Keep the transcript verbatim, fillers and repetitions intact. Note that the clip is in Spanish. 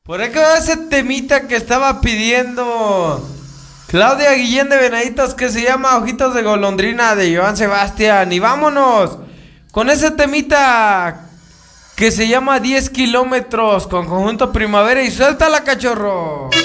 Por ahí quedó ese temita que estaba pidiendo Claudia Guillén de Venaditos, que se llama Ojitos de Golondrina, de Joan Sebastián. Y vámonos con ese temita que se llama diez kilómetros con Conjunto Primavera. Y suéltala, cachorro.